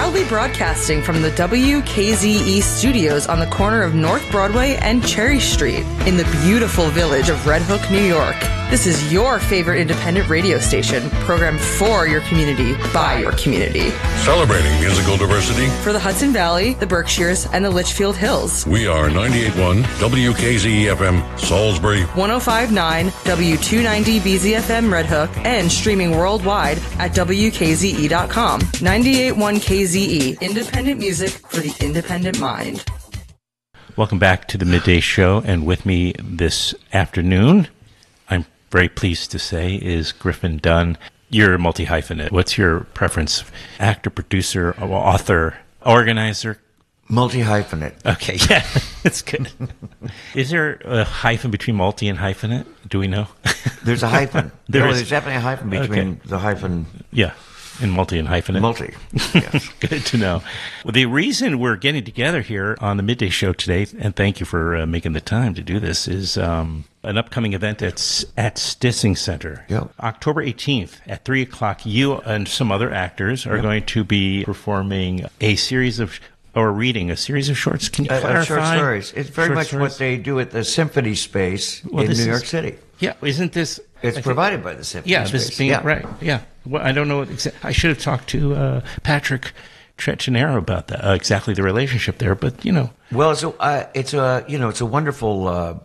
Proudly broadcasting from the WKZE studios on the corner of North Broadway and Cherry Street in the beautiful village of Red Hook, New York. This is your favorite independent radio station, programmed for your community, by your community. Celebrating musical diversity For the Hudson Valley, the Berkshires, and the Litchfield Hills. we are 98.1 WKZE FM Salisbury, 105.9 W290 BZFM Red Hook, and streaming worldwide at WKZE.com. 98.1 KZE, independent music for the independent mind. Welcome back to the Midday Show, and with me this afternoon, I'm very pleased to say, is Griffin Dunn. You're a multi-hyphenate. What's your preference? Actor, producer, author, organizer? Multi-hyphenate. Okay, yeah, that's good. Is there a hyphen between multi and hyphenate? Do we know? There's a hyphen. There is. There's definitely a hyphen between the hyphen. Yeah, and multi and hyphenate. Multi. Yes. Good to know. Well, the reason we're getting together here on the Midday Show today, and thank you for making the time to do this, is an upcoming event at Stissing Center. Yep. October 18th at 3 o'clock. You and some other actors are going to be performing a series of, or reading a series of shorts. Can you clarify? Short stories. It's very Short much stories? what they do at the Symphony Space in this New is- York City. Yeah, isn't this... It's provided by the Symphony Yeah, Space. this is being right. Yeah, well, I don't know. I should have talked to Patrick Trechenero about that. Exactly the relationship there, but you know. Well, it's a wonderful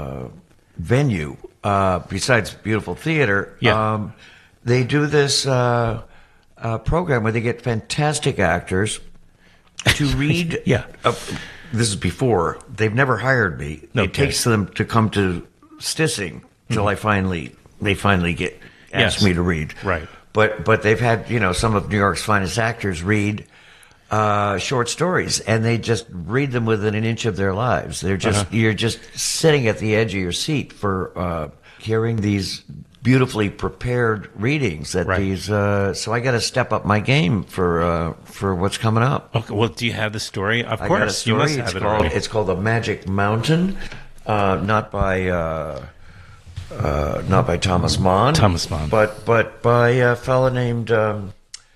venue. Besides beautiful theater, Yeah. they do this program where they get fantastic actors to read. Yeah. This is before they've never hired me. Okay. It takes them to come to Stissing till they finally get asked Yes. me to read. Right. But they've had some of New York's finest actors read short stories, and they just read them within an inch of their lives. They're just you're just sitting at the edge of your seat for hearing these beautifully prepared readings. That Right. these so I got to step up my game for what's coming up. Okay, well, do you have the story? Of I course, got a story. you must have it already. It's called The Magic Mountain, not by Thomas Mann. Thomas Mann. But by a fellow named Ben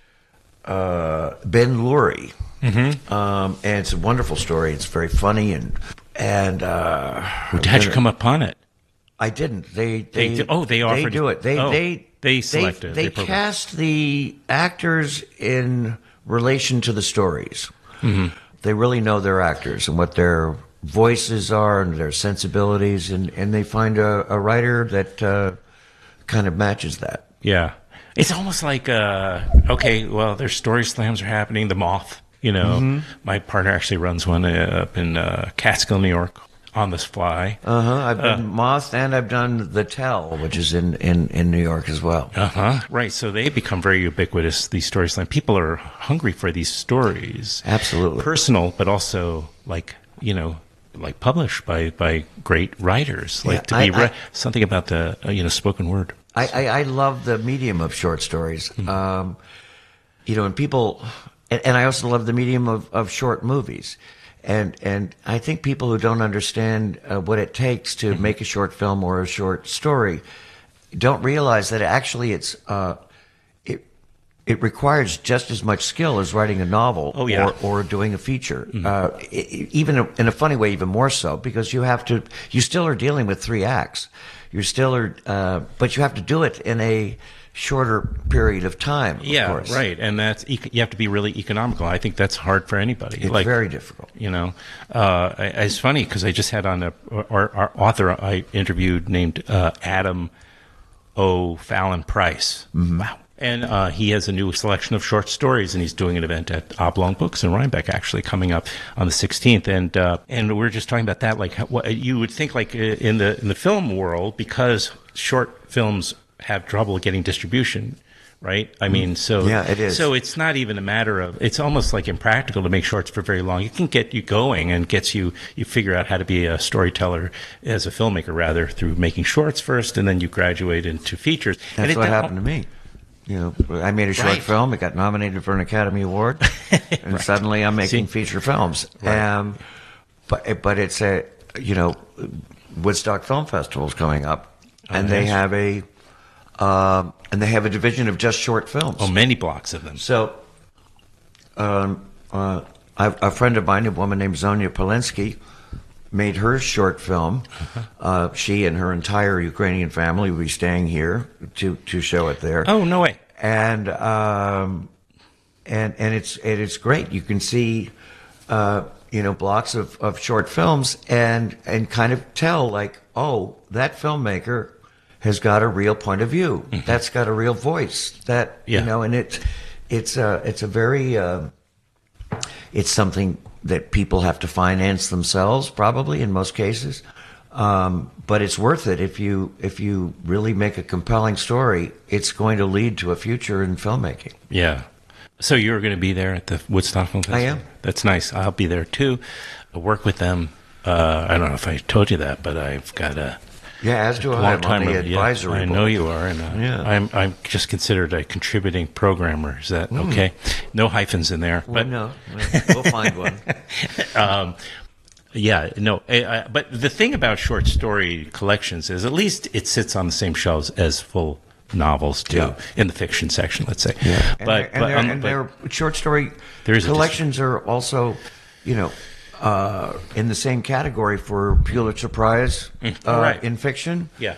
Lurie. Mm-hmm. And it's a wonderful story. It's very funny and How'd you come upon it? I didn't. They offered They do it. they select it. They program. cast the actors in relation to the stories. Mm-hmm. They really know their actors and what their voices are and their sensibilities, and they find a writer that kind of matches that. Yeah, it's almost like there's story slams are happening. The Moth, my partner actually runs one up in Catskill, New York, on this fly. I've done Moth, and I've done The Tell, which is in New York as well. Right, so they become very ubiquitous, these story slams. People are hungry for these stories. Absolutely. Personal, but also like published by great writers. Yeah, Like to be something about the spoken word. I love the medium of short stories. And people, and I also love the medium of short movies. And I think people who don't understand what it takes to make a short film or a short story don't realize that actually it requires just as much skill as writing a novel or doing a feature. Even in a funny way, even more so, because you still are dealing with 3 acts. But you have to do it in a shorter period of time. Of course. Right, and that's you have to be really economical. I think that's hard for anybody. It's very difficult. It's funny because I just had on our author I interviewed named Adam O. Fallon Price. Mm-hmm. Wow. And he has a new selection of short stories, and he's doing an event at Oblong Books in Rhinebeck, actually, coming up on the 16th. And we were just talking about that, like what you would think, like in the film world, because short films have trouble getting distribution, right? I mean, so yeah, it is. So it's not even a matter of. It's almost like impractical to make shorts for very long. It can get you going and gets you figure out how to be a storyteller as a filmmaker, rather, through making shorts first, and then you graduate into features. That's what happened to me. I made a short film. It got nominated for an Academy Award, and Right. suddenly I'm making feature films. Right. But it's Woodstock Film Festival is coming up, and they have a division of just short films. Oh, many blocks of them. So A friend of mine, a woman named Zonia Polinsky, made her short film. She and her entire Ukrainian family will be staying here to show it there. Oh, no way. And it's great. You can see blocks of short films and kind of tell, like, oh, that filmmaker has got a real point of view. Mm-hmm. That's got a real voice. That and it's a very it's something that people have to finance themselves, probably in most cases. But it's worth it if you really make a compelling story. It's going to lead to a future in filmmaking. Yeah. So you're going to be there at the Woodstock Film Festival? I am. That's nice. I'll be there too. I'll work with them. I don't know if I told you that, but I've got a as do I. I'm on the advisory board. I know you are, and I'm just considered a contributing programmer. Is that okay? No hyphens in there, but no, we'll find one. But the thing about short story collections is at least it sits on the same shelves as full novels do in the fiction section, let's say. Yeah. But their short story collections are also, in the same category for Pulitzer Prize in fiction. Yeah.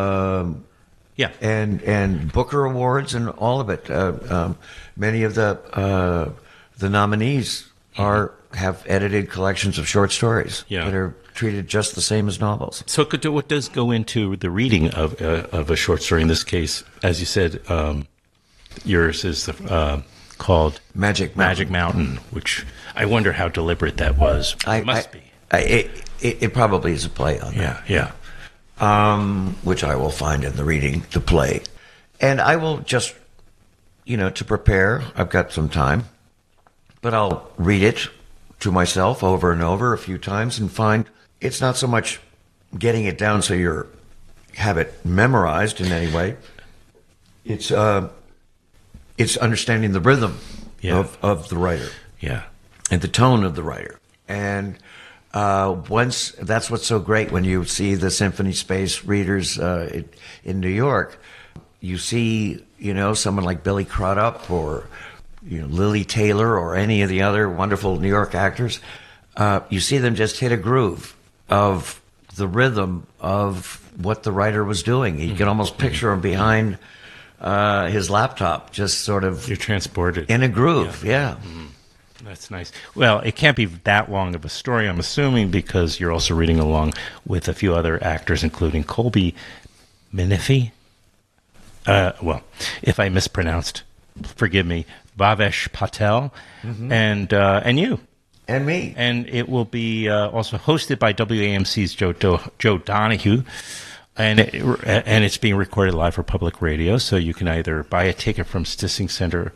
And Booker Awards and all of it. Many of the nominees have edited collections of short stories that are treated just the same as novels. So what does go into the reading of a short story? In this case, as you said, yours is called Magic Mountain, which I wonder how deliberate that was. It must be. It probably is a play on that. Yeah. Which I will find in the reading, the play. And I will just, to prepare, I've got some time, but I'll read it to myself over and over a few times and find it's not so much getting it down so you have it memorized in any way. It's understanding the rhythm of the writer. Yeah. And the tone of the writer. And once that's what's so great when you see the Symphony Space readers in New York. You see, someone like Billy Crudup or Lily Taylor or any of the other wonderful New York actors. You see them just hit a groove of the rhythm of what the writer was doing. You can almost picture him behind his laptop, just sort of... You're transported. In a groove, yeah. That's nice. Well, it can't be that long of a story, I'm assuming, because you're also reading along with a few other actors, including Colby Minifie. Well, if I mispronounced, forgive me, Bhavesh Patel, and you. And me. And it will be also hosted by WAMC's Joe Donahue. And it's being recorded live for public radio, so you can either buy a ticket from Stissing Center,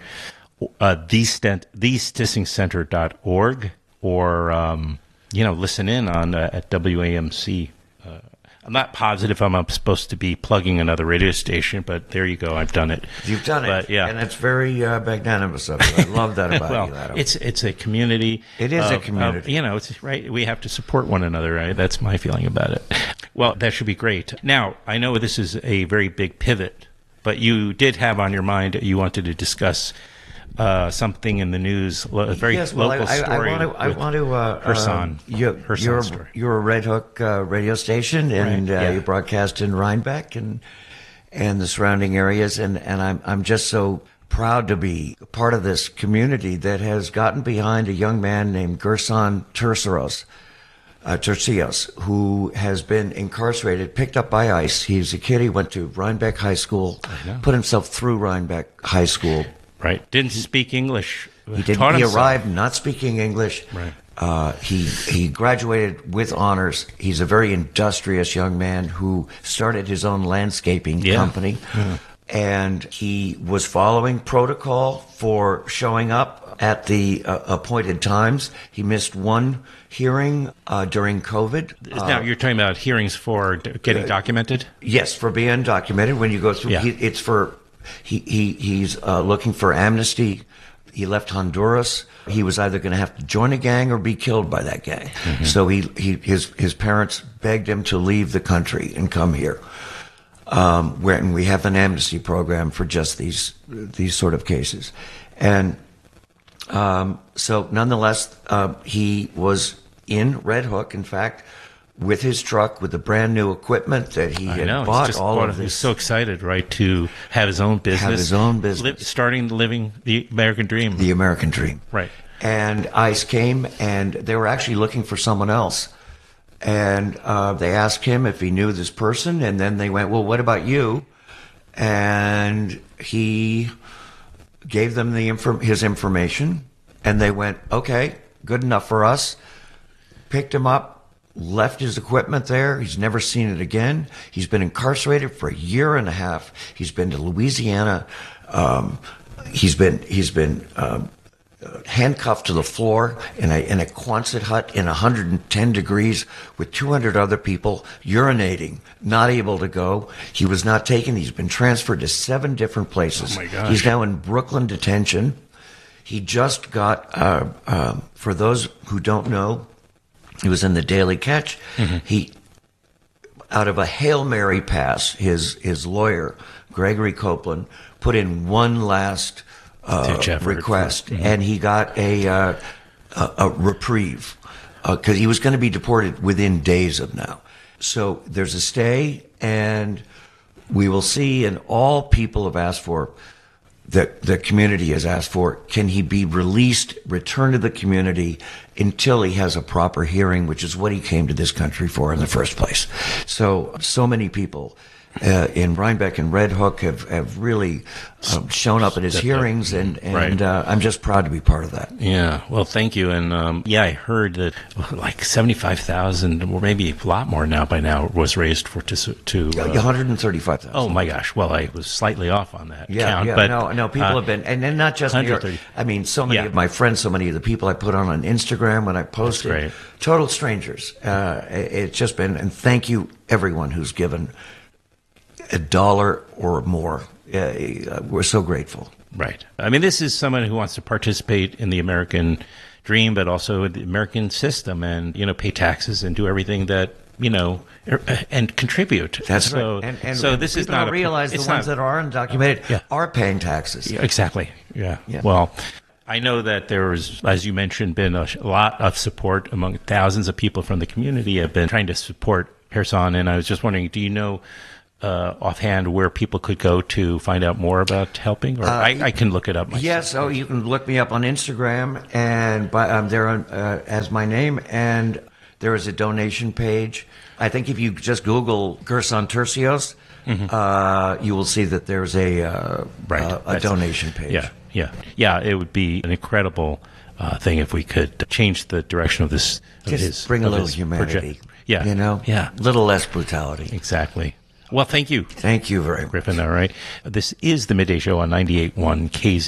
thestissingcenter.org, or listen in on at WAMC. I'm not positive I'm supposed to be plugging another radio station, but there you go. I've done it. You've done it, and it's very magnanimous of you. I love that about you, Adam. It's a community. It is a community. It's right. We have to support one another. Right? That's my feeling about it. Well, that should be great. Now, I know this is a very big pivot, but you did have on your mind you wanted to discuss something in the news, a very local story. I want to Herson story. You're a Red Hook radio station, and you broadcast in Rhinebeck and the surrounding areas, and I'm just so proud to be part of this community that has gotten behind a young man named Gerson Tercios, who has been incarcerated, picked up by ICE. He's a kid. He went to Rhinebeck High School, put himself through Rhinebeck High School. Right. Didn't speak English. He didn't. He arrived not speaking English. Right. He graduated with honors. He's a very industrious young man who started his own landscaping company. Yeah. And he was following protocol for showing up at the appointed times. He missed one hearing during COVID. Now, you're talking about hearings for getting documented? Yes, for being documented. When you go through, it's for... He's looking for amnesty. He left Honduras. He was either going to have to join a gang or be killed by that gang. Mm-hmm. So his parents begged him to leave the country and come here. Where we have an amnesty program for just these sort of cases. And So nonetheless, he was in Red Hook, in fact, with his truck, with the brand new equipment that he had bought. He's so excited, right, to have his own business. Have his own business. Starting living the American dream. The American dream. Right. And ICE came, and they were actually looking for someone else. And they asked him if he knew this person, and then they went, well, what about you? And he gave them his information, and they went, okay, good enough for us. Picked him up, left his equipment there. He's never seen it again. He's been incarcerated for a year and a half. He's been to Louisiana. He's been handcuffed to the floor in a Quonset hut in 110 degrees with 200 other people urinating, not able to go. He was not taken. He's been transferred to 7 different places. Oh my gosh. He's now in Brooklyn detention. He just got, for those who don't know, he was in the Daily Catch. Mm-hmm. He, out of a Hail Mary pass, his lawyer, Gregory Copeland, put in one last request, and he got a reprieve because he was going to be deported within days of now. So there's a stay, and we will see. And all people have asked for, the community has asked for, can he be released, return to the community until he has a proper hearing, which is what he came to this country for in the first place. So many people in Rhinebeck and Red Hook have really shown up at his hearings, and Right. I'm just proud to be part of that. Yeah, well, thank you. And I heard that like 75,000, or maybe a lot more now by now, was raised to 135,000. Oh my gosh! Well, I was slightly off on that count. Yeah, but, no, people have been, and then not just New York. 130. I mean, so many of my friends, so many of the people I put on Instagram when I posted, That's great. Total strangers. It's just been, and thank you everyone who's given $1 or more. We're so grateful. Right. I mean, this is someone who wants to participate in the American dream, but also in the American system, and pay taxes and do everything that and contribute. That's so, right. And so this is people not don't realize the ones that are undocumented are paying taxes. Yeah, exactly. Yeah. Yeah. Well, I know that there was, as you mentioned, been a lot of support among thousands of people from the community have been trying to support Kherson, and I was just wondering, do you know offhand where people could go to find out more about helping? Or I can look it up myself. Yes, you can look me up on Instagram, and there as my name, and there is a donation page. I think if you just Google Gerson Tercios, you will see that there's a donation page. Yeah. It would be an incredible thing if we could change the direction of this. Just bring a little humanity. Yeah. A little less brutality. Exactly. Well, thank you. Thank you very much. Griffin, all right. This is the Midday Show on 98.1 KZ.